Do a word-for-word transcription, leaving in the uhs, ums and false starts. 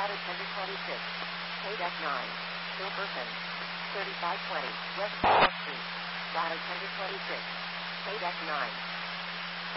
Ladder Tender twenty-six. K-Deck nine. Silverton. thirty-five twenty. West Fourth Street. Ladder Tender twenty-six. K-Deck nine.